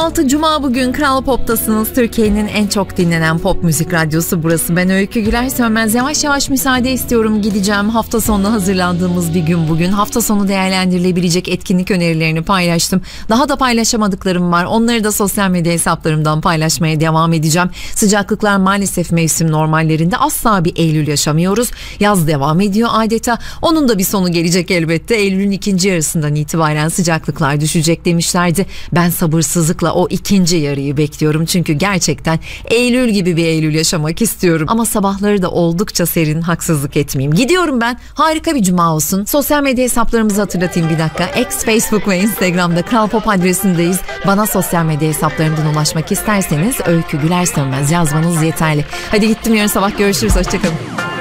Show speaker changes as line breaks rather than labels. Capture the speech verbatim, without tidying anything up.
altı Cuma bugün Kral Pop'tasınız. Türkiye'nin en çok dinlenen pop müzik radyosu burası. Ben Öykü Güler Sönmez. Yavaş yavaş müsaade istiyorum, gideceğim. Hafta sonuna hazırlandığımız bir gün bugün. Hafta sonu değerlendirilebilecek etkinlik önerilerini paylaştım. Daha da paylaşamadıklarım var. Onları da sosyal medya hesaplarımdan paylaşmaya devam edeceğim. Sıcaklıklar maalesef mevsim normallerinde, asla bir Eylül yaşamıyoruz. Yaz devam ediyor adeta. Onun da bir sonu gelecek elbette. Eylül'ün ikinci yarısından itibaren sıcaklıklar düşecek demişlerdi. Ben sabırsızlıkla o ikinci yarıyı bekliyorum. Çünkü gerçekten Eylül gibi bir Eylül yaşamak istiyorum. Ama sabahları da oldukça serin, haksızlık etmeyeyim. Gidiyorum ben. Harika bir cuma olsun. Sosyal medya hesaplarımızı hatırlatayım bir dakika. X, Facebook ve Instagram'da Kral Pop adresindeyiz. Bana sosyal medya hesaplarımdan ulaşmak isterseniz Öykü Güler Sönmez yazmanız yeterli. Hadi gittim, yarın sabah görüşürüz. Hoşçakalın.